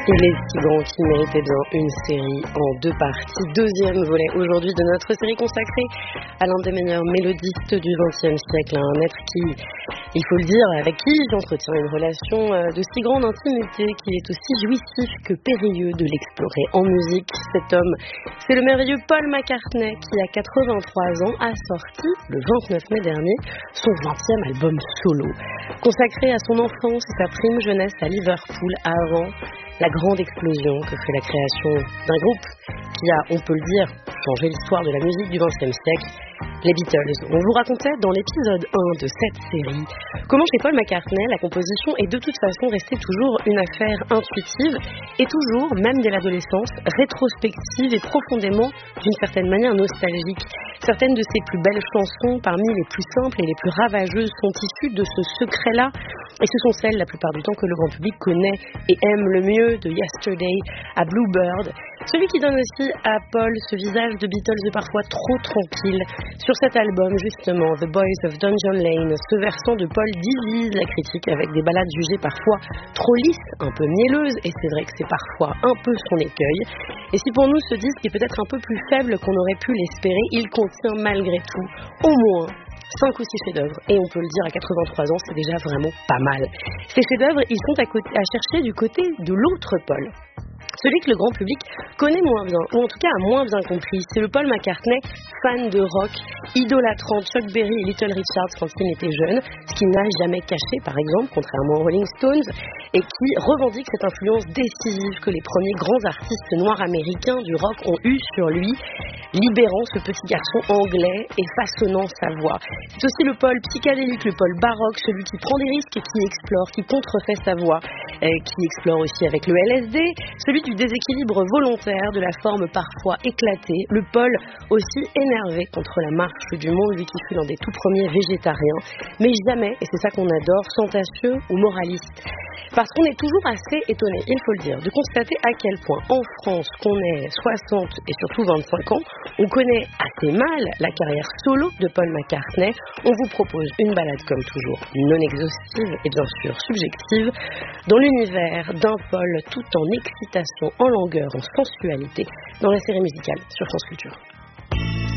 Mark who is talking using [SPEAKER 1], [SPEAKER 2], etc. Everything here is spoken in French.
[SPEAKER 1] Et les Cigrons qui méritaient bien une série en 2 parties. Deuxième volet aujourd'hui de notre série consacrée à l'un des meilleurs mélodistes du XXe siècle. Un être qui, il faut le dire, avec qui j'entretiens une relation de si grande intimité qu'il est aussi jouissif que périlleux de l'explorer en musique. Cet homme, c'est le merveilleux Paul McCartney qui, à 83 ans, a sorti, le 29 mai dernier, son 20e album solo. Consacré à son enfance et sa prime jeunesse à Liverpool avant la grande explosion que fait la création d'un groupe qui a, on peut le dire, changé l'histoire de la musique du XXe siècle, les Beatles. On vous racontait dans l'épisode 1 de cette série comment chez Paul McCartney, la composition est de toute façon restée toujours une affaire intuitive et toujours, même dès l'adolescence, rétrospective et profondément, d'une certaine manière, nostalgique. Certaines de ses plus belles chansons, parmi les plus simples et les plus ravageuses, sont issues de ce secret-là. Et ce sont celles, la plupart du temps, que le grand public connaît et aime le mieux, de Yesterday à Bluebird. Celui qui donne aussi à Paul ce visage de Beatles parfois trop tranquille. Sur cet album, justement, The Boys of Dungeon Lane, ce versant de Paul divise la critique avec des ballades jugées parfois trop lisses, un peu mielleuses, et c'est vrai que c'est parfois un peu son écueil. Et si pour nous ce disque est peut-être un peu plus faible qu'on aurait pu l'espérer, il contient malgré tout au moins 5 ou 6 chefs-d'œuvre, et on peut le dire à 83 ans, c'est déjà vraiment pas mal. Ces chefs-d'œuvre, ils sont à chercher du côté de l'autre Paul. Celui que le grand public connaît moins bien, ou en tout cas a moins bien compris, c'est le Paul McCartney, fan de rock, idolâtrant Chuck Berry et Little Richard quand il était jeune, ce qu'il n'a jamais caché par exemple, contrairement aux Rolling Stones, et qui revendique cette influence décisive que les premiers grands artistes noirs américains du rock ont eue sur lui, libérant ce petit garçon anglais et façonnant sa voix. C'est aussi le Paul psychédélique, le Paul baroque, celui qui prend des risques et qui explore, qui contrefait sa voix, qui explore aussi avec le LSD, celui du déséquilibre volontaire, de la forme parfois éclatée, le Paul aussi énervé contre la marche du monde, lui qui fut l'un des tout premiers végétariens, mais jamais, et c'est ça qu'on adore, sendacieux ou moraliste. Parce qu'on est toujours assez étonné, il faut le dire, de constater à quel point en France, qu'on ait 60 et surtout 25 ans, on connaît assez mal la carrière solo de Paul McCartney. On vous propose une balade comme toujours non exhaustive et bien sûr subjective dans l'univers d'un Paul tout en excitation, en langueur, en sensualité dans la série musicale sur France Culture.